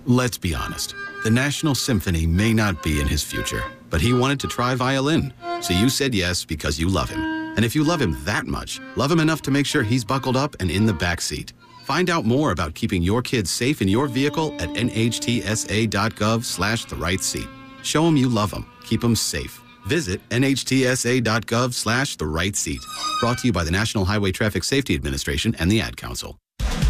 Let's be honest. The National Symphony may not be in his future, but he wanted to try violin. So you said yes because you love him. And if you love him that much, love him enough to make sure he's buckled up and in the back seat. Find out more about keeping your kids safe in your vehicle at nhtsa.gov/the-right-seat. Show him you love him. Keep him safe. Visit nhtsa.gov/the-right-seat. Brought to you by the National Highway Traffic Safety Administration and the Ad Council.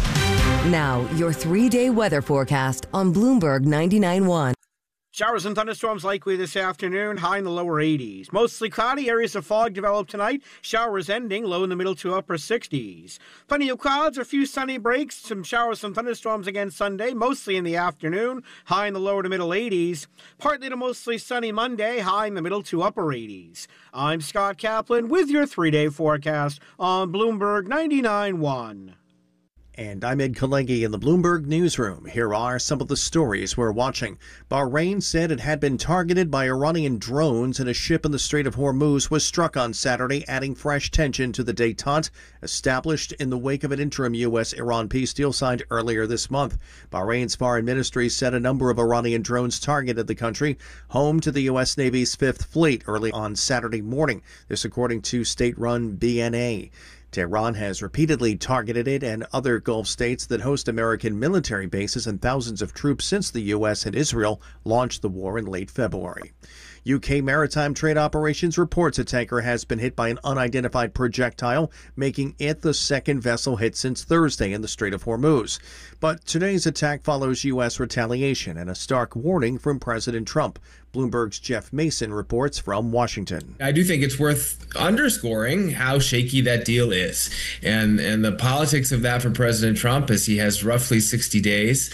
Now, your 3-day weather forecast on Bloomberg 99.1. Showers and thunderstorms likely this afternoon, high in the lower 80s. Mostly cloudy, areas of fog develop tonight. Showers ending, low in the middle to upper 60s. Plenty of clouds, a few sunny breaks, some showers and thunderstorms again Sunday, mostly in the afternoon, high in the lower to middle 80s. Partly to mostly sunny Monday, high in the middle to upper 80s. I'm Scott Kaplan with your 3-day forecast on Bloomberg 99.1. And I'm Ed Kalegi in the Bloomberg Newsroom. Here are some of the stories we're watching. Bahrain said it had been targeted by Iranian drones, and a ship in the Strait of Hormuz was struck on Saturday, adding fresh tension to the détente established in the wake of an interim U.S.-Iran peace deal signed earlier this month. Bahrain's foreign ministry said a number of Iranian drones targeted the country, home to the U.S. Navy's Fifth Fleet, early on Saturday morning. This according to state-run BNA. Tehran has repeatedly targeted it and other Gulf states that host American military bases and thousands of troops since the U.S. and Israel launched the war in late February. UK Maritime Trade Operations reports a tanker has been hit by an unidentified projectile, making it the second vessel hit since Thursday in the Strait of Hormuz. But today's attack follows U.S. retaliation and a stark warning from President Trump. Bloomberg's Jeff Mason reports from Washington. I do think it's worth underscoring how shaky that deal is. And the politics of that for President Trump is he has roughly 60 days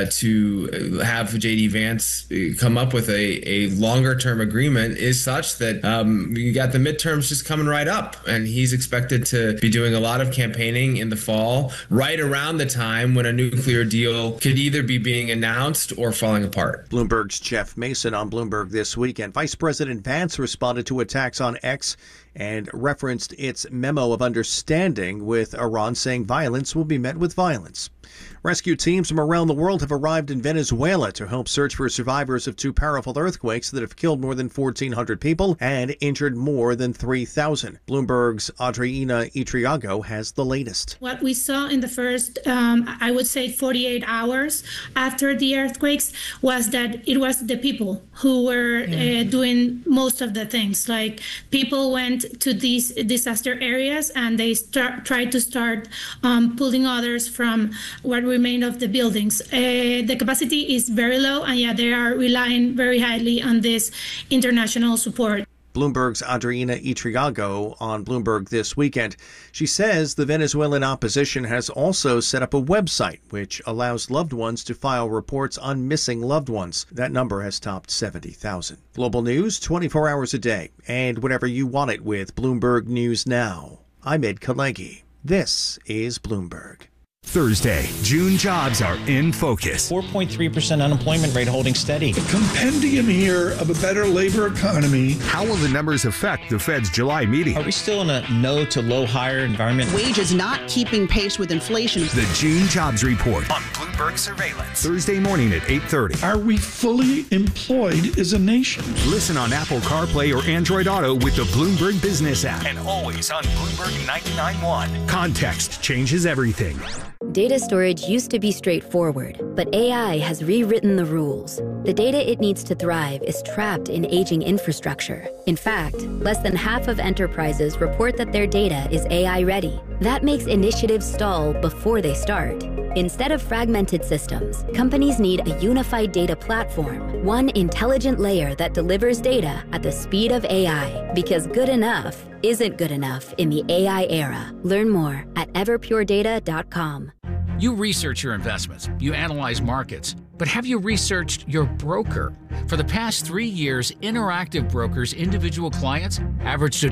to have J.D. Vance come up with a longer-term agreement is such that you got the midterms just coming right up. And he's expected to be doing a lot of campaigning in the fall, right around the time when a nuclear deal could either be being announced or falling apart. Bloomberg's Jeff Mason on Bloomberg This Weekend. Vice President Vance responded to attacks on X and referenced its memo of understanding with Iran, saying violence will be met with violence. Rescue teams from around the world have arrived in Venezuela to help search for survivors of two powerful earthquakes that have killed more than 1,400 people and injured more than 3,000. Bloomberg's Adriana Itriago has the latest. What we saw in the first, I would say 48 hours after the earthquakes was that it was the people who were doing most of the things. Like people went to these disaster areas and they tried to start pulling others from what remained of the buildings. The capacity is very low, and they are relying very highly on this international support. Bloomberg's Adriana Itriago on Bloomberg This Weekend. She says the Venezuelan opposition has also set up a website which allows loved ones to file reports on missing loved ones. That number has topped 70,000. Global news 24 hours a day, and whenever you want it with Bloomberg News Now. I'm Ed Kalegi. This is Bloomberg. Thursday, June jobs are in focus. 4.3% unemployment rate holding steady. A compendium here of a better labor economy. How will the numbers affect the Fed's July meeting? Are we still in a no to low hire environment? Wages not keeping pace with inflation. The June jobs report on Bloomberg Surveillance. Thursday morning at 8:30. Are we fully employed as a nation? Listen on Apple CarPlay or Android Auto with the Bloomberg Business app. And always on Bloomberg 99.1. Context changes everything. Data storage used to be straightforward, but AI has rewritten the rules. The data it needs to thrive is trapped in aging infrastructure. In fact, less than half of enterprises report that their data is AI ready. That makes initiatives stall before they start. Instead of fragmented systems, companies need a unified data platform, one intelligent layer that delivers data at the speed of AI, because good enough isn't good enough in the AI era. Learn more at everpuredata.com. You research your investments, you analyze markets, but have you researched your broker? For the past 3 years, Interactive Brokers' individual clients averaged a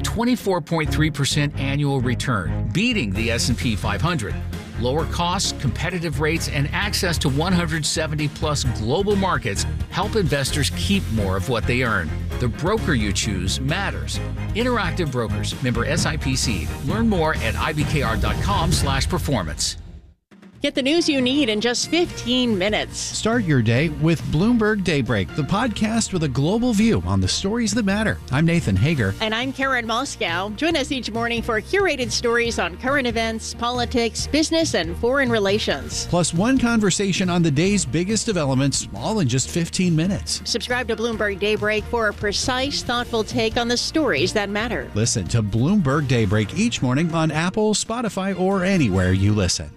24.3% annual return, beating the S&P 500. Lower costs, competitive rates, and access to 170-plus global markets help investors keep more of what they earn. The broker you choose matters. Interactive Brokers, member SIPC. Learn more at ibkr.com/performance. Get the news you need in just 15 minutes. Start your day with Bloomberg Daybreak, the podcast with a global view on the stories that matter. I'm Nathan Hager. And I'm Karen Moscow. Join us each morning for curated stories on current events, politics, business, and foreign relations. Plus one conversation on the day's biggest developments, all in just 15 minutes. Subscribe to Bloomberg Daybreak for a precise, thoughtful take on the stories that matter. Listen to Bloomberg Daybreak each morning on Apple, Spotify, or anywhere you listen.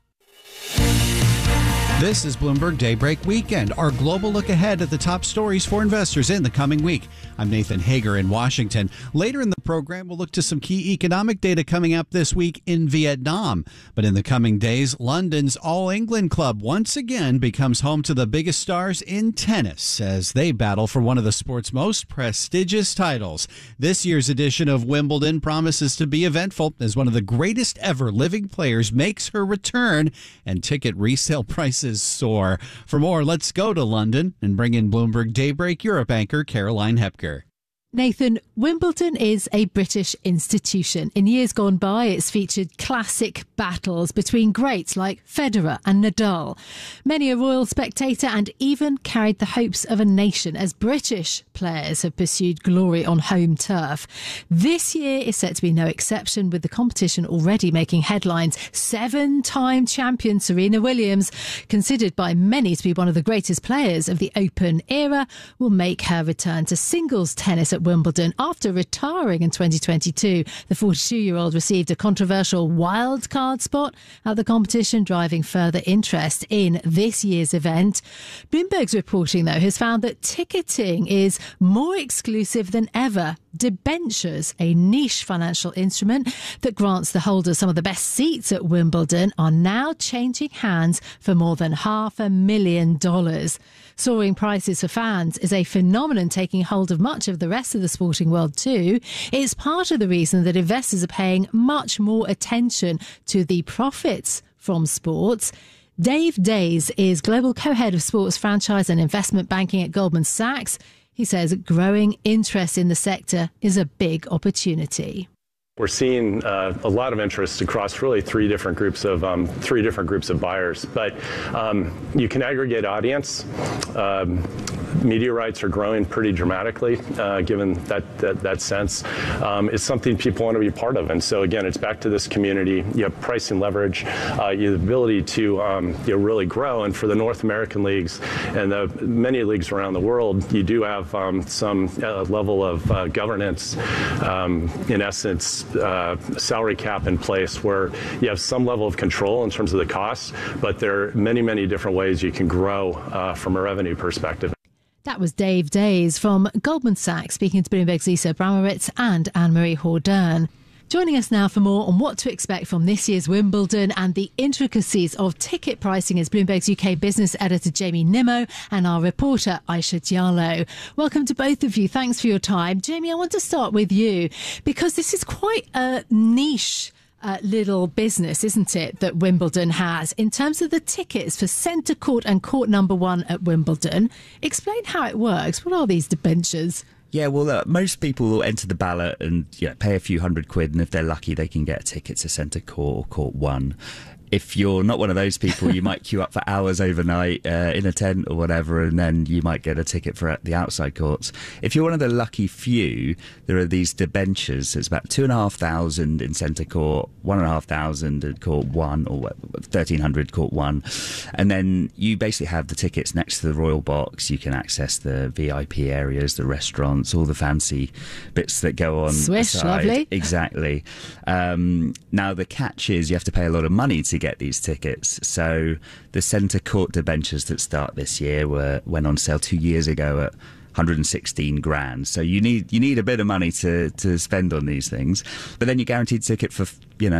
This is Bloomberg Daybreak Weekend, our global look ahead at the top stories for investors in the coming week. I'm Nathan Hager in Washington. Later in the program, we'll look to some key economic data coming up this week in Vietnam. But in the coming days, London's All England Club once again becomes home to the biggest stars in tennis as they battle for one of the sport's most prestigious titles. This year's edition of Wimbledon promises to be eventful as one of the greatest ever living players makes her return and ticket resale prices soar. For more, let's go to London and bring in Bloomberg Daybreak Europe anchor Caroline Hepker. Nathan, Wimbledon is a British institution. In years gone by, it's featured classic battles between greats like Federer and Nadal. Many a royal spectator and even carried the hopes of a nation as British players have pursued glory on home turf. This year is set to be no exception, with the competition already making headlines. 7-time champion Serena Williams, considered by many to be one of the greatest players of the Open era, will make her return to singles tennis at Wimbledon. After retiring in 2022, the 42-year-old received a controversial wildcard spot at the competition, driving further interest in this year's event. Bloomberg's reporting, though, has found that ticketing is more exclusive than ever. Debentures, a niche financial instrument that grants the holders some of the best seats at Wimbledon, are now changing hands for more than $500,000. Soaring prices for fans is a phenomenon taking hold of much of the rest of the sporting world too. It's part of the reason that investors are paying much more attention to the profits from sports. Dave Days is global co-head of sports franchise and investment banking at Goldman Sachs. He says growing interest in the sector is a big opportunity. We're seeing a lot of interest across really three different groups of buyers, but you can aggregate audience. Media rights are growing pretty dramatically, given that sense. It's something people want to be part of, and so again, it's back to this community. You have pricing leverage, you have the ability to really grow, and for the North American leagues and the many leagues around the world, you do have some level of governance, in essence. Salary cap in place where you have some level of control in terms of the costs, but there are many, many different ways you can grow from a revenue perspective. That was Dave Days from Goldman Sachs speaking to Bloomberg's Lisa Abramowitz and Anne-Marie Hordern. Joining us now for more on what to expect from this year's Wimbledon and the intricacies of ticket pricing is Bloomberg's UK business editor Jamie Nimmo and our reporter Aisha Diallo. Welcome to both of you. Thanks for your time. Jamie, I want to start with you because this is quite a niche little business, isn't it, that Wimbledon has in terms of the tickets for Centre Court and Court number 1 at Wimbledon. Explain how it works. What are these debentures? Yeah, well, most people will enter the ballot and pay a few £100, and if they're lucky, they can get a ticket to Centre Court or Court 1. If you're not one of those people, you might queue up for hours overnight in a tent or whatever, and then you might get a ticket for the outside courts. If you're one of the lucky few, there are these debentures. It's about 2,500 in Centre Court, 1,500 at Court 1, or 1,300 Court 1. And then you basically have the tickets next to the Royal Box. You can access the VIP areas, the restaurants, all the fancy bits that go on. Swish, the side. Lovely. Exactly. Now, the catch is you have to pay a lot of money to get these tickets. So the Centre Court debentures that start this year went on sale 2 years ago at 116 grand. So you need a bit of money to spend on these things, but then you're guaranteed a ticket for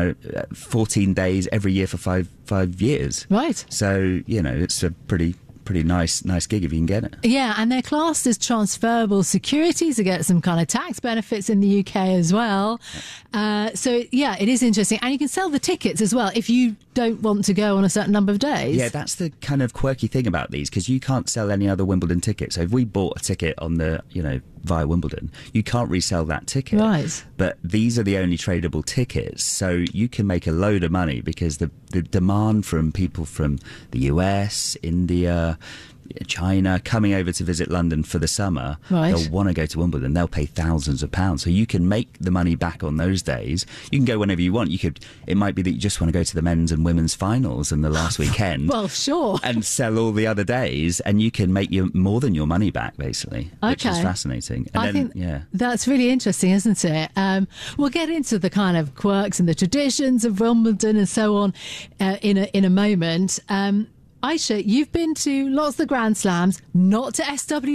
14 days every year for five years. Right. So it's a pretty nice gig if you can get it. Yeah, and they're classed as transferable securities to get some kind of tax benefits in the UK as well. So yeah, it is interesting, and you can sell the tickets as well if you don't want to go on a certain number of days. Yeah, that's the kind of quirky thing about these, because you can't sell any other Wimbledon ticket. So if we bought a ticket on the via Wimbledon, you can't resell that ticket. Right. But these are the only tradable tickets, so you can make a load of money because the demand from people from the US, India, China coming over to visit London for the summer, they'll want to go to Wimbledon. They'll pay thousands of pounds, so you can make the money back on those days. You can go whenever you want. It might be that you just want to go to the men's and women's finals in the last weekend. Well, sure. And sell all the other days, and you can make more than your money back, basically, which is fascinating. And I think that's really interesting, isn't it? We'll get into the kind of quirks and the traditions of Wimbledon and so on in a moment. Aisha, you've been to lots of the Grand Slams, not to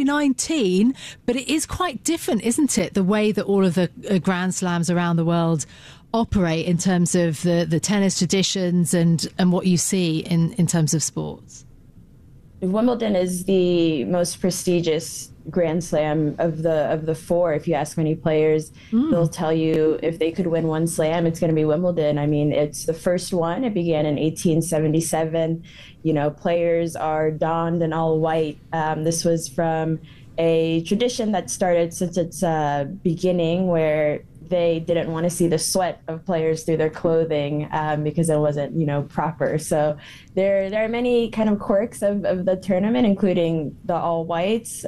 SW19, but it is quite different, isn't it? The way that all of the Grand Slams around the world operate in terms of the tennis traditions and what you see in terms of sports. Wimbledon is the most prestigious Grand Slam of the four. If you ask many players, they'll tell you if they could win one slam, it's going to be Wimbledon. I mean, it's the first one. It began in 1877. You know, players are donned in all white. This was from a tradition that started since its beginning, where they didn't want to see the sweat of players through their clothing because it wasn't, proper. So there are many kind of quirks of the tournament, including the all whites,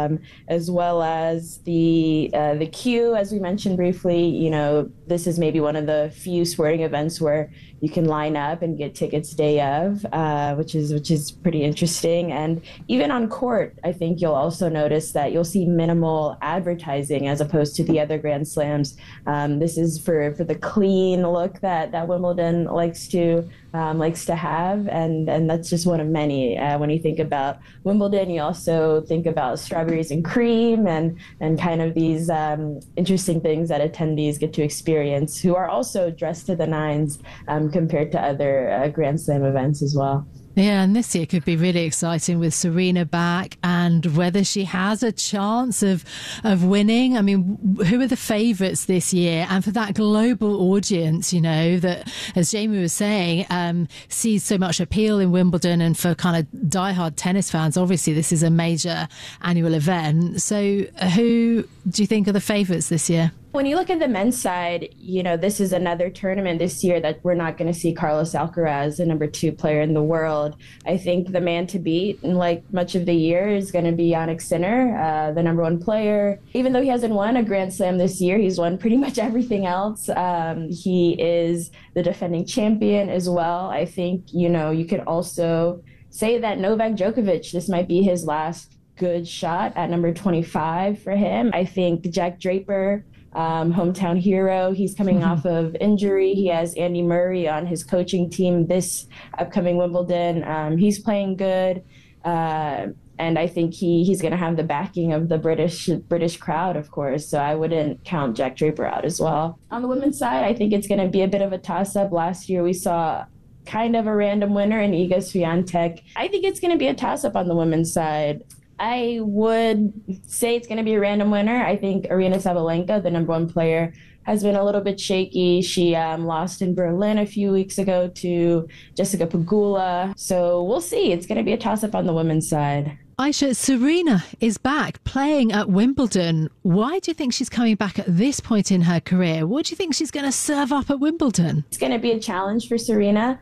as well as the queue, as we mentioned briefly. This is maybe one of the few sporting events where you can line up and get tickets day of, which is pretty interesting. And even on court, I think you'll also notice that you'll see minimal advertising as opposed to the other Grand Slams. This is for the clean look that Wimbledon likes to have, and that's just one of many. When you think about Wimbledon, you also think about strawberries and cream and kind of these interesting things that attendees get to experience, who are also dressed to the nines compared to other Grand Slam events as well. Yeah, and this year could be really exciting with Serena back and whether she has a chance of winning. I mean, who are the favourites this year? And for that global audience, that, as Jamie was saying, sees so much appeal in Wimbledon, and for kind of diehard tennis fans, obviously this is a major annual event. So who do you think are the favourites this year? When you look at the men's side, this is another tournament this year that we're not going to see Carlos Alcaraz, the number 2 player in the world. I think the man to beat, like much of the year, is going to be Jannik Sinner, the number 1 player. Even though he hasn't won a Grand Slam this year, he's won pretty much everything else. He is the defending champion as well. I think, you could also say that Novak Djokovic, this might be his last good shot at number 25 for him. I think Jack Draper, hometown hero, he's coming off of injury. He has Andy Murray on his coaching team this upcoming Wimbledon. He's playing good, and I think he's going to have the backing of the British crowd, of course. So I wouldn't count Jack Draper out as well. On the women's side, I think it's going to be a bit of a toss-up. Last year we saw kind of a random winner in Iga Swiatek. I think it's going to be a toss-up on the women's side. I would say it's going to be a random winner. I think Aryna Sabalenka, the number 1 player, has been a little bit shaky. She lost in Berlin a few weeks ago to Jessica Pegula. So we'll see. It's going to be a toss-up on the women's side. Aisha, Serena is back playing at Wimbledon. Why do you think she's coming back at this point in her career? What do you think she's going to serve up at Wimbledon? It's going to be a challenge for Serena.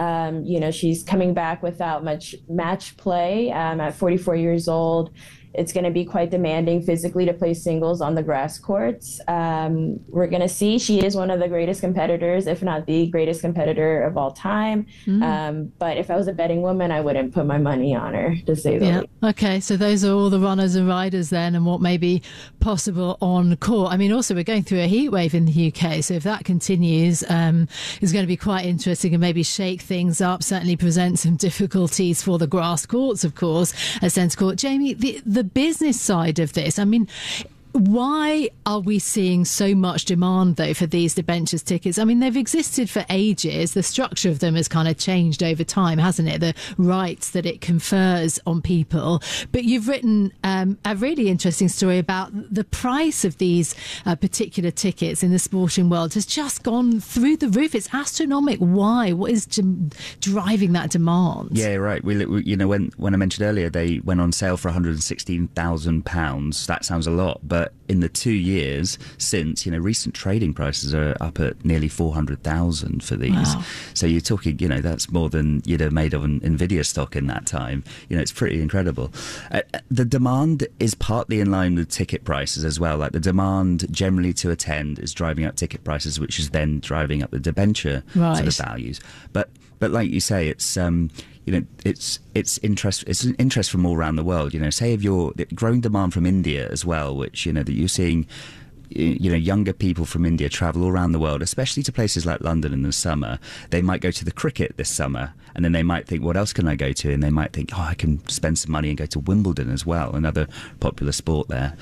She's coming back without much match play at 44 years old. It's going to be quite demanding physically to play singles on the grass courts. We're going to see. She is one of the greatest competitors, if not the greatest competitor of all time. But if I was a betting woman, I wouldn't put my money on her, to say the least. Okay, so those are all the runners and riders then, and what may be possible on court. I mean, also, we're going through a heat wave in the UK, so if that continues, it's going to be quite interesting and maybe shake things up, certainly present some difficulties for the grass courts, of course, at Centre Court. Jamie, the business side of this, I mean, why are we seeing so much demand, though, for these debentures tickets? I mean, they've existed for ages. The structure of them has kind of changed over time, hasn't it? The rights that it confers on people. But you've written a really interesting story about the price of these particular tickets in the sporting world has just gone through the roof. It's astronomical. Why? What is driving that demand? Yeah, right. When I mentioned earlier, they went on sale for £116,000. That sounds a lot, but But in the 2 years since, recent trading prices are up at nearly 400,000 for these. Wow. So you're talking, that's more than you'd have made of an Nvidia stock in that time. It's pretty incredible. The demand is partly in line with ticket prices as well. Like the demand generally to attend is driving up ticket prices, which is then driving up the debenture sort of values. But like you say, it's it's an interest from all around the world. Say if you're growing demand from India as well, which that you're seeing. Younger people from India travel all around the world, especially to places like London in the summer. They might go to the cricket this summer, and then they might think, what else can I go to? And they might think, I can spend some money and go to Wimbledon as well, another popular sport there.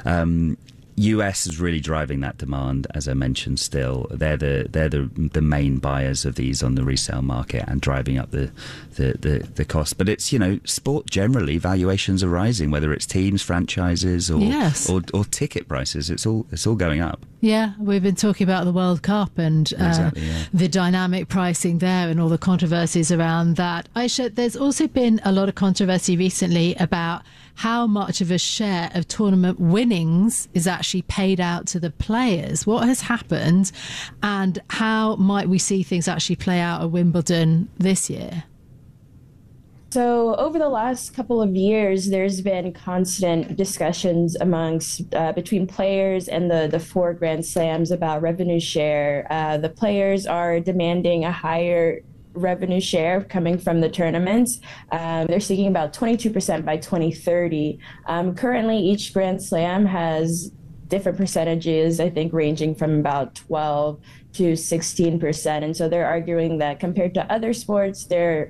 US is really driving that demand, as I mentioned. Still, they're the main buyers of these on the resale market and driving up the cost. But it's sport generally, valuations are rising, whether it's teams, franchises, or ticket prices. It's all going up. Yeah, we've been talking about the World Cup and the dynamic pricing there and all the controversies around that. Aisha, there's also been a lot of controversy recently about how much of a share of tournament winnings is actually paid out to the players. What has happened, and how might we see things actually play out at Wimbledon this year? So over the last couple of years, there's been constant discussions amongst between players and the 4 Grand Slams about revenue share. The players are demanding a higher revenue share coming from the tournaments. They're seeking about 22% by 2030. Currently, each Grand Slam has different percentages, I think ranging from about 12 to 16%. And so they're arguing that compared to other sports, they're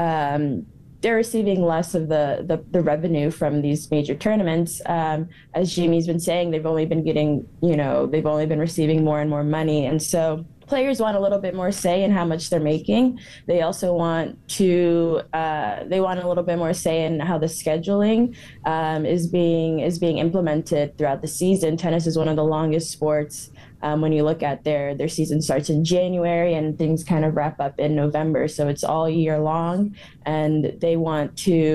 receiving less of the revenue from these major tournaments. As Jamie's been saying, they've only been receiving more and more money. And so players want a little bit more say in how much they're making. They also want a little bit more say in how the scheduling is being implemented throughout the season. Tennis is one of the longest sports. When you look at their season starts in January and things kind of wrap up in November. So it's all year long, and they want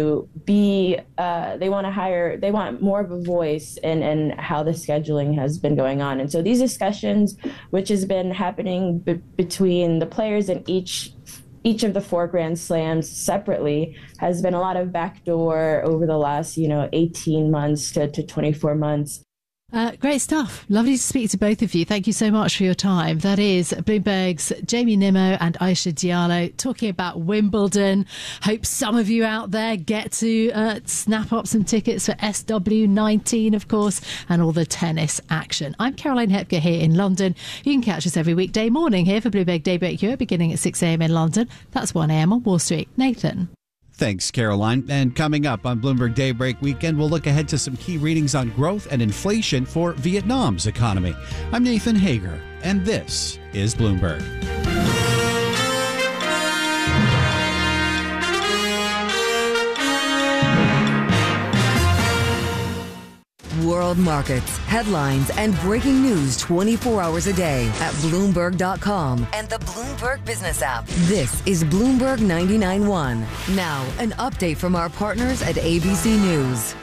more of a voice in how the scheduling has been going on. And so these discussions, which has been happening between the players and each of the 4 Grand Slams separately, has been a lot of backdoor over the last 18 months to 24 months. Great stuff. Lovely to speak to both of you. Thank you so much for your time. That is Bloomberg's Jamie Nimmo and Aisha Diallo talking about Wimbledon. Hope some of you out there get to snap up some tickets for SW19, of course, and all the tennis action. I'm Caroline Hepker here in London. You can catch us every weekday morning here for Bloomberg Daybreak Europe, beginning at 6 a.m. in London. That's 1 a.m. on Wall Street. Nathan. Thanks, Caroline. And coming up on Bloomberg Daybreak Weekend, we'll look ahead to some key readings on growth and inflation for Vietnam's economy. I'm Nathan Hager, and this is Bloomberg. World markets, headlines, and breaking news 24 hours a day at Bloomberg.com and the Bloomberg Business app. This is Bloomberg 99.1. Now, an update from our partners at ABC News.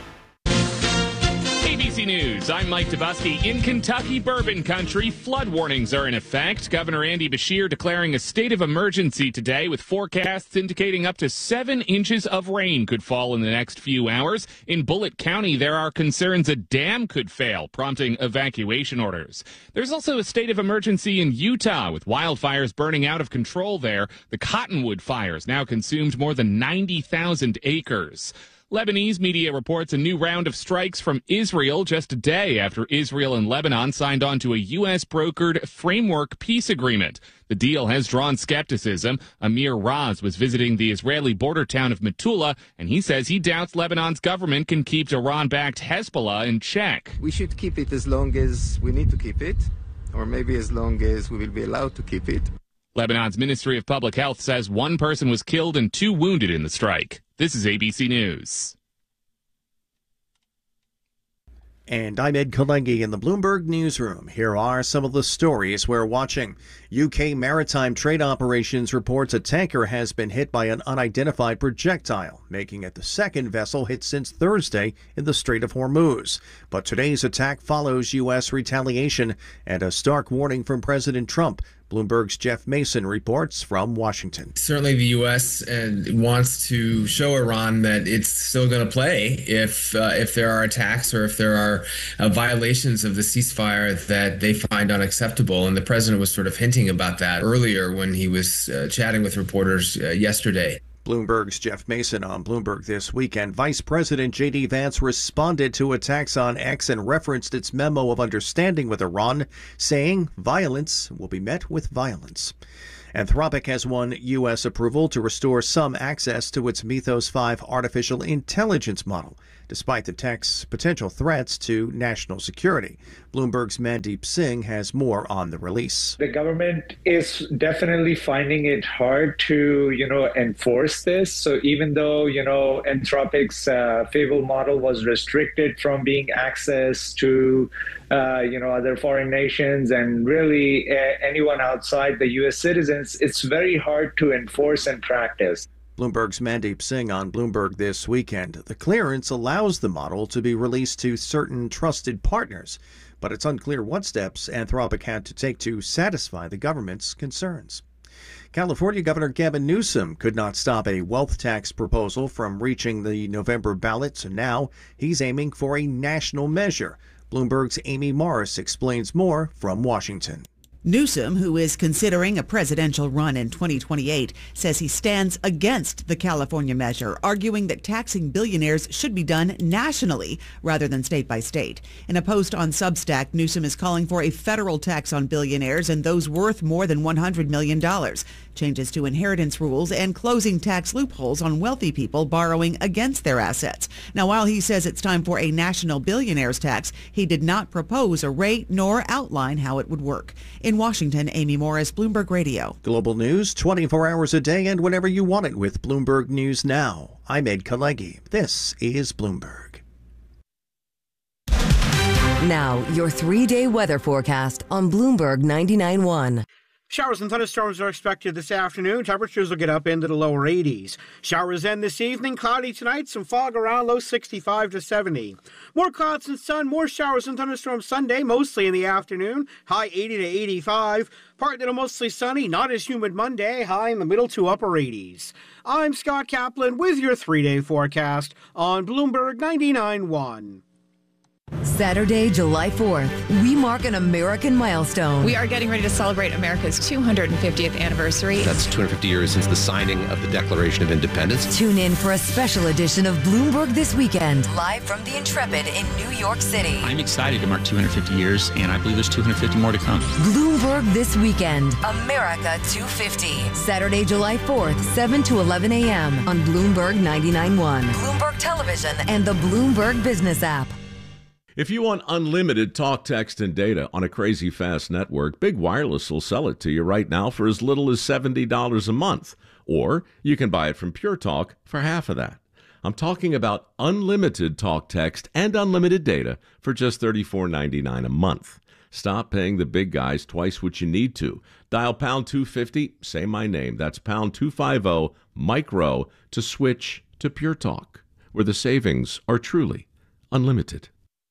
ABC News, I'm Mike Dubusky. In Kentucky Bourbon Country, flood warnings are in effect. Governor Andy Beshear declaring a state of emergency today, with forecasts indicating up to 7 inches of rain could fall in the next few hours. In Bullitt County, there are concerns a dam could fail, prompting evacuation orders. There's also a state of emergency in Utah, with wildfires burning out of control there. The Cottonwood fires now consumed more than 90,000 acres. Lebanese media reports a new round of strikes from Israel just a day after Israel and Lebanon signed on to a U.S.-brokered framework peace agreement. The deal has drawn skepticism. Amir Raz was visiting the Israeli border town of Metula, and he says he doubts Lebanon's government can keep Iran-backed Hezbollah in check. We should keep it as long as we need to keep it, or maybe as long as we will be allowed to keep it. Lebanon's Ministry of Public Health says 1 person was killed and 2 wounded in the strike. This is ABC News. And I'm Ed Kalengi in the Bloomberg Newsroom. Here are some of the stories we're watching. UK Maritime Trade Operations reports a tanker has been hit by an unidentified projectile, making it the second vessel hit since Thursday in the Strait of Hormuz. But today's attack follows U.S. retaliation and a stark warning from President Trump. Bloomberg's Jeff Mason reports from Washington. Certainly the U.S. wants to show Iran that it's still going to play if there are attacks or if there are violations of the ceasefire that they find unacceptable. And the president was sort of hinting about that earlier when he was chatting with reporters yesterday. Bloomberg's Jeff Mason on Bloomberg This Weekend. Vice President J.D. Vance responded to attacks on X and referenced its memo of understanding with Iran, saying violence will be met with violence. Anthropic has won U.S. approval to restore some access to its Mythos 5 artificial intelligence model, despite the tech's potential threats to national security. Bloomberg's Mandeep Singh has more on the release. The government is definitely finding it hard to, enforce this. So even though, Anthropic's Fable model was restricted from being accessed to, other foreign nations and really anyone outside the U.S. citizens, it's very hard to enforce and practice. Bloomberg's Mandeep Singh on Bloomberg This Weekend. The clearance allows the model to be released to certain trusted partners, but it's unclear what steps Anthropic had to take to satisfy the government's concerns. California Governor Gavin Newsom could not stop a wealth tax proposal from reaching the November ballot, so now he's aiming for a national measure. Bloomberg's Amy Morris explains more from Washington. Newsom, who is considering a presidential run in 2028, says he stands against the California measure, arguing that taxing billionaires should be done nationally rather than state by state. In a post on Substack, Newsom is calling for a federal tax on billionaires and those worth more than $100 million, changes to inheritance rules, and closing tax loopholes on wealthy people borrowing against their assets. Now, while he says it's time for a national billionaires tax, he did not propose a rate nor outline how it would work. In Washington, Amy Morris, Bloomberg Radio. Global news 24 hours a day and whenever you want it with Bloomberg News Now. I'm Ed Kalengi. This is Bloomberg. Now, your 3-day weather forecast on Bloomberg 99.1. Showers and thunderstorms are expected this afternoon. Temperatures will get up into the lower 80s. Showers end this evening. Cloudy tonight. Some fog around. Low 65 to 70. More clouds and sun. More showers and thunderstorms Sunday, mostly in the afternoon. High 80 to 85. Partly to mostly sunny. Not as humid Monday. High in the middle to upper 80s. I'm Scott Kaplan with your 3-day forecast on Bloomberg 99.1. Saturday, July 4th, we mark an American milestone. We are getting ready to celebrate America's 250th anniversary. That's 250 years since the signing of the Declaration of Independence. Tune in for a special edition of Bloomberg This Weekend, live from the Intrepid in New York City. I'm excited to mark 250 years, and I believe there's 250 more to come. Bloomberg This Weekend, America 250. Saturday, July 4th, 7 to 11 a.m. on Bloomberg 99.1, Bloomberg Television, and the Bloomberg Business app. If you want unlimited talk, text, and data on a crazy fast network, Big Wireless will sell it to you right now for as little as $70 a month. Or you can buy it from Pure Talk for half of that. I'm talking about unlimited talk, text, and unlimited data for just $34.99 a month. Stop paying the big guys twice what you need to. Dial pound 250, say my name. That's pound 250 micro to switch to Pure Talk, where the savings are truly unlimited.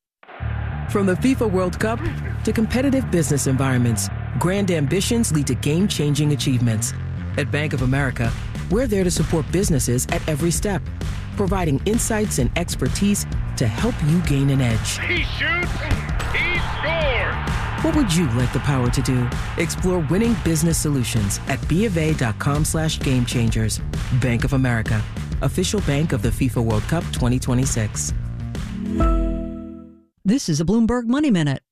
From the FIFA World Cup to competitive business environments, grand ambitions lead to game-changing achievements. At Bank of America, we're there to support businesses at every step, providing insights and expertise to help you gain an edge. He shoots, he scores! What would you like the power to do? Explore winning business solutions at BofA.com/gamechangers. Bank of America, official bank of the FIFA World Cup 2026. This is a Bloomberg Money Minute.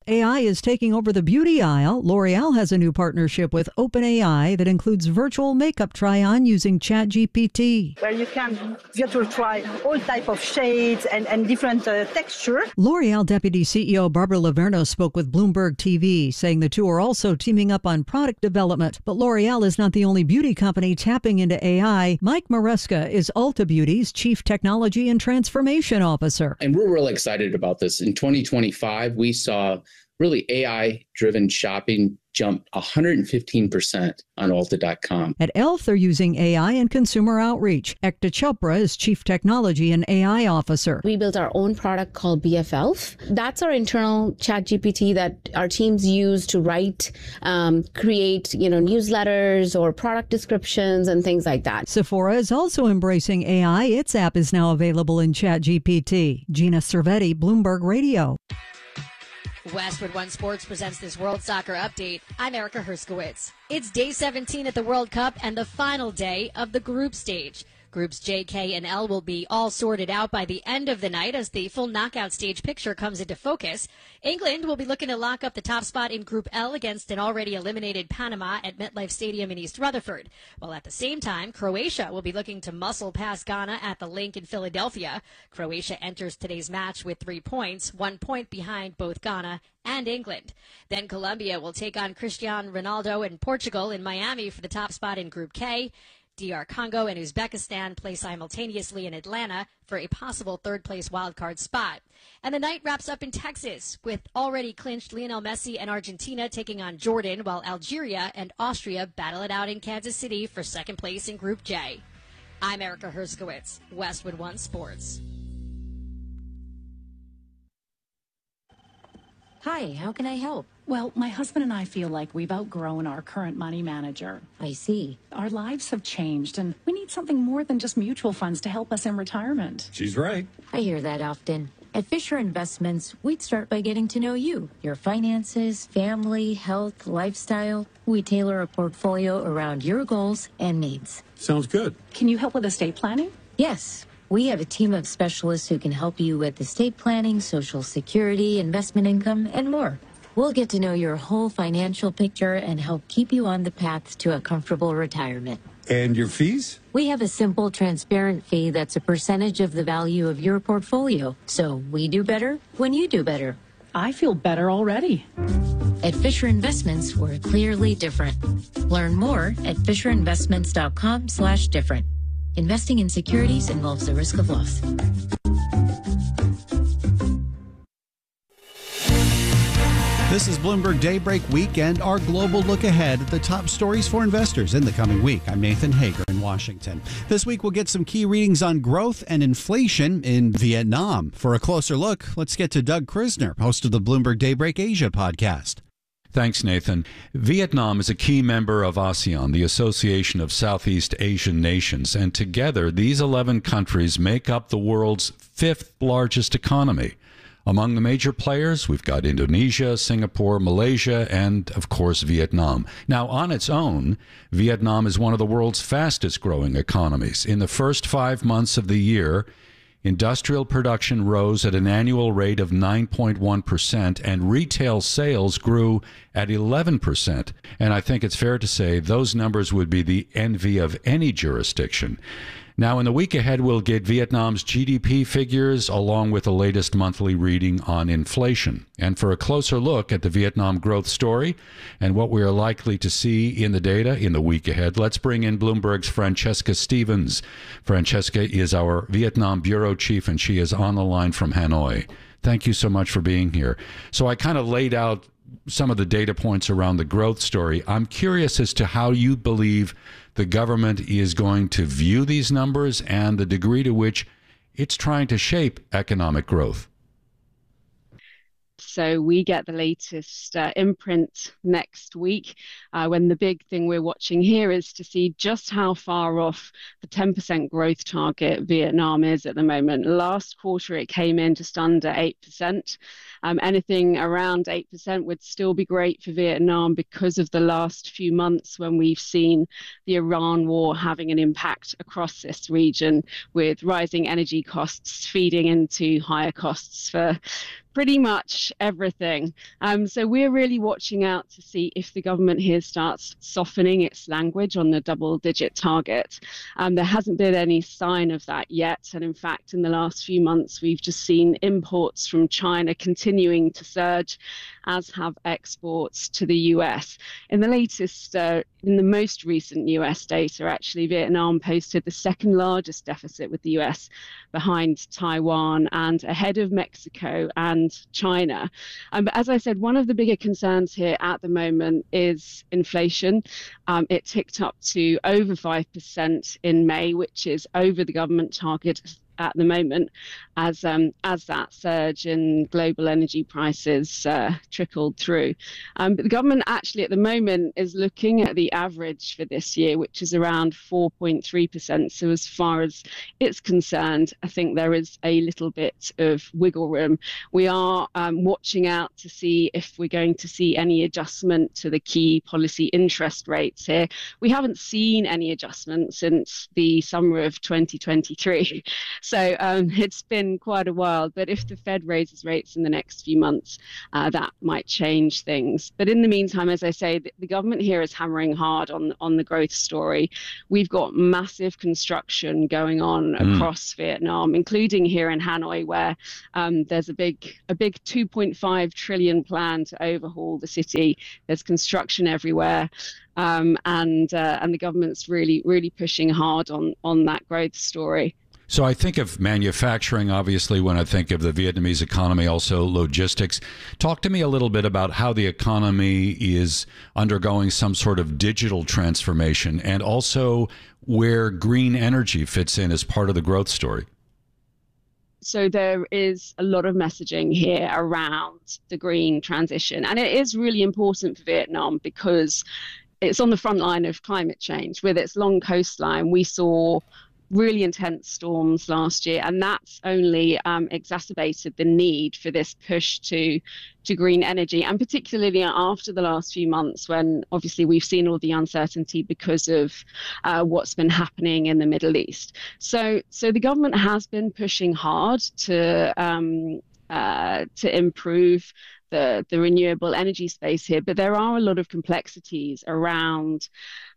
AI is taking over the beauty aisle. L'Oreal has a new partnership with OpenAI that includes virtual makeup try-on using ChatGPT. Where you can virtual try all type of shades and different texture. L'Oreal Deputy CEO Barbara Laverno spoke with Bloomberg TV, saying the two are also teaming up on product development. But L'Oreal is not the only beauty company tapping into AI. Mike Maresca is Ulta Beauty's Chief Technology and Transformation Officer. And we're really excited about this. In 2025, we saw really AI-driven shopping jump 115% on Ulta.com. At e.l.f., they're using AI and consumer outreach. Ekta Chopra is Chief Technology and AI Officer. We built our own product called BFELF. That's our internal ChatGPT that our teams use to write, create, newsletters or product descriptions and things like that. Sephora is also embracing AI. Its app is now available in ChatGPT. Gina Cervetti, Bloomberg Radio. Westwood One Sports presents this World Soccer Update. I'm Erica Herskowitz. It's day 17 at the World Cup and the final day of the group stage. Groups J, K, and L will be all sorted out by the end of the night as the full knockout stage picture comes into focus. England will be looking to lock up the top spot in Group L against an already eliminated Panama at MetLife Stadium in East Rutherford. While at the same time, Croatia will be looking to muscle past Ghana at the Link in Philadelphia. Croatia enters today's match with 3 points, 1 point behind both Ghana and England. Then Colombia will take on Cristiano Ronaldo and Portugal in Miami for the top spot in Group K. DR Congo and Uzbekistan play simultaneously in Atlanta for a possible third-place wildcard spot. And the night wraps up in Texas with already clinched Lionel Messi and Argentina taking on Jordan, while Algeria and Austria battle it out in Kansas City for second place in Group J. I'm Erica Herskowitz, Westwood One Sports. Hi, how can I help? Well, my husband and I feel like we've outgrown our current money manager. I see. Our lives have changed, and we need something more than just mutual funds to help us in retirement. She's right. I hear that often. At Fisher Investments, we'd start by getting to know you, your finances, family, health, lifestyle. We tailor a portfolio around your goals and needs. Sounds good. Can you help with estate planning? Yes. We have a team of specialists who can help you with estate planning, Social Security, investment income, and more. We'll get to know your whole financial picture and help keep you on the path to a comfortable retirement. And your fees? We have a simple, transparent fee that's a percentage of the value of your portfolio. So we do better when you do better. I feel better already. At Fisher Investments, we're clearly different. Learn more at FisherInvestments.com/different. Investing in securities involves the risk of loss. This is Bloomberg Daybreak Weekend, our global look ahead at the top stories for investors in the coming week. I'm Nathan Hager in Washington. This week we'll get some key readings on growth and inflation in Vietnam. For a closer look, let's get to Doug Krisner, host of the Bloomberg Daybreak Asia podcast. Thanks, Nathan. Vietnam is a key member of ASEAN, the Association of Southeast Asian Nations, and together these 11 countries make up the world's fifth largest economy. Among the major players, we've got Indonesia, Singapore, Malaysia, and, of course, Vietnam. Now, on its own, Vietnam is one of the world's fastest growing economies. In the first 5 months of the year, industrial production rose at an annual rate of 9.1%, and retail sales grew at 11%. And I think it's fair to say those numbers would be the envy of any jurisdiction. Now, in the week ahead, we'll get Vietnam's GDP figures along with the latest monthly reading on inflation. And for a closer look at the Vietnam growth story and what we are likely to see in the data in the week ahead, let's bring in Bloomberg's Francesca Stevens. Francesca is our Vietnam bureau chief, and she is on the line from Hanoi. Thank you so much for being here. So I kind of laid out some of the data points around the growth story. I'm curious as to how you believe the government is going to view these numbers and the degree to which it's trying to shape economic growth. So we get the latest imprint next week, when the big thing we're watching here is to see just how far off the 10% growth target Vietnam is at the moment. Last quarter, it came in just under 8%. Anything around 8% would still be great for Vietnam because of the last few months when we've seen the Iran war having an impact across this region, with rising energy costs feeding into higher costs for pretty much everything. So we're really watching out to see if the government here starts softening its language on the double-digit target. There hasn't been any sign of that yet. And in fact, in the last few months, we've just seen imports from China continuing to surge, as have exports to the US. In the most recent US data, actually, Vietnam posted the second largest deficit with the US, behind Taiwan and ahead of Mexico and China. But as I said, one of the bigger concerns here at the moment is inflation. It ticked up to over 5% in May, which is over the government target at the moment, as that surge in global energy prices trickled through. But the government actually at the moment is looking at the average for this year, which is around 4.3%. So as far as it's concerned, I think there is a little bit of wiggle room. We are watching out to see if we're going to see any adjustment to the key policy interest rates here. We haven't seen any adjustment since the summer of 2023. So it's been quite a while, but if the Fed raises rates in the next few months, that might change things. But in the meantime, as I say, the government here is hammering hard on the growth story. We've got massive construction going on across Vietnam, including here in Hanoi, where there's a big 2.5 trillion plan to overhaul the city. There's construction everywhere. And the government's really pushing hard on that growth story. So I think of manufacturing, obviously, when I think of the Vietnamese economy, also logistics. Talk to me a little bit about how the economy is undergoing some sort of digital transformation, and also where green energy fits in as part of the growth story. So there is a lot of messaging here around the green transition. And it is really important for Vietnam because it's on the front line of climate change. With its long coastline, we saw really intense storms last year, and that's only exacerbated the need for this push to green energy, and particularly after the last few months when obviously we've seen all the uncertainty because of what's been happening in the Middle East. So the government has been pushing hard to improve the renewable energy space here, but there are a lot of complexities around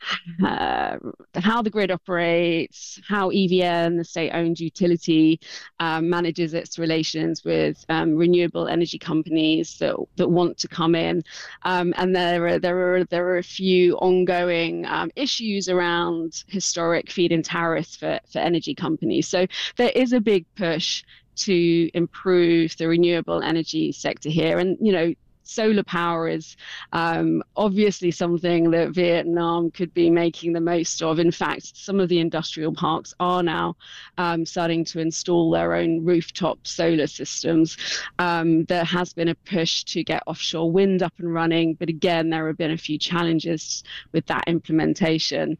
how the grid operates, how EVN, the state-owned utility, manages its relations with renewable energy companies that want to come in, and there are a few ongoing issues around historic feed-in tariffs for energy companies. So there is a big push to improve the renewable energy sector here. And, solar power is obviously something that Vietnam could be making the most of. In fact, some of the industrial parks are now starting to install their own rooftop solar systems. There has been a push to get offshore wind up and running, but again, there have been a few challenges with that implementation.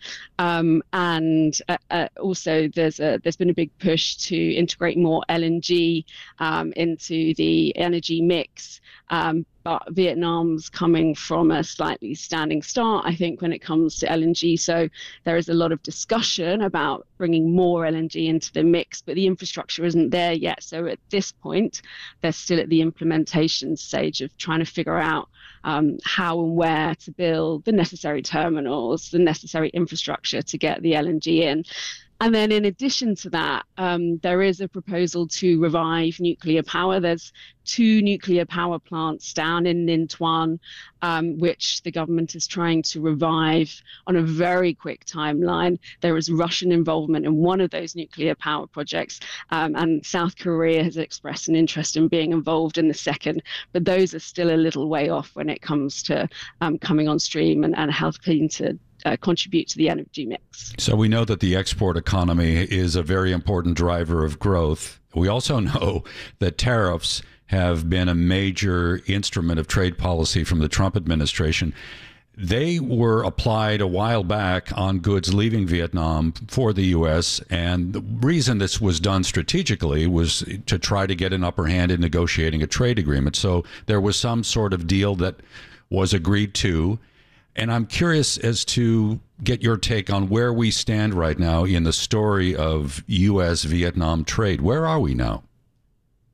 And also, there's been a big push to integrate more LNG into the energy mix. But Vietnam's coming from a slightly standing start, I think, when it comes to LNG. So there is a lot of discussion about bringing more LNG into the mix, but the infrastructure isn't there yet. So at this point, they're still at the implementation stage of trying to figure out how and where to build the necessary terminals, the necessary infrastructure to get the LNG in. And then in addition to that, there is a proposal to revive nuclear power. There's 2 nuclear power plants down in Ninh Thuan, which the government is trying to revive on a very quick timeline. There is Russian involvement in one of those nuclear power projects, and South Korea has expressed an interest in being involved in the second. But those are still a little way off when it comes to coming on stream and helping to contribute to the energy mix. So we know that the export economy is a very important driver of growth. We also know that tariffs have been a major instrument of trade policy from the Trump administration. They were applied a while back on goods leaving Vietnam for the U.S., and the reason this was done strategically was to try to get an upper hand in negotiating a trade agreement. So there was some sort of deal that was agreed to. And I'm curious as to get your take on where we stand right now in the story of U.S.-Vietnam trade. Where are we now?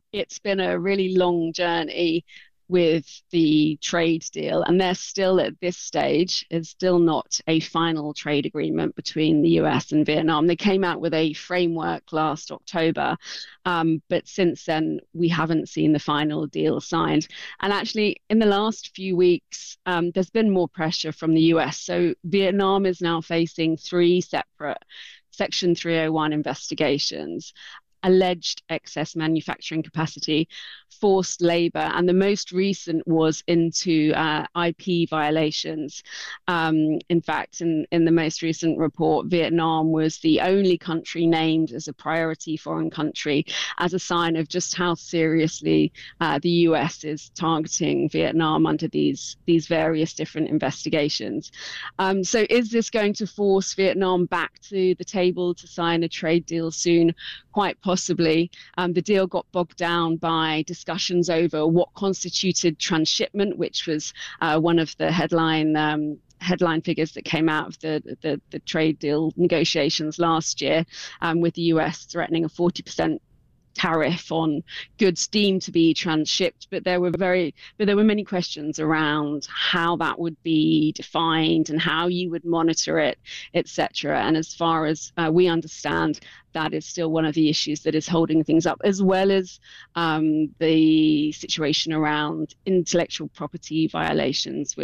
it's been a really long journey with the trade deal, and there's still at this stage is still not a final trade agreement between the US and Vietnam. They came out with a framework last October, but since then we haven't seen the final deal signed. And actually in the last few weeks there's been more pressure from the US. So Vietnam is now facing 3 separate Section 301 investigations: alleged excess manufacturing capacity, forced labor, and the most recent was into IP violations. In fact, in the most recent report, Vietnam was the only country named as a priority foreign country, as a sign of just how seriously the US is targeting Vietnam under these various different investigations. So is this going to force Vietnam back to the table to sign a trade deal soon? Quite possibly. The deal got bogged down by discussions over what constituted transshipment, which was one of the headline figures that came out of the trade deal negotiations last year, with the US threatening a 40% tariff on goods deemed to be transshipped, but there were many questions around how that would be defined and how you would monitor it, etc. And as far as we understand, that is still one of the issues that is holding things up, as well as the situation around intellectual property violations,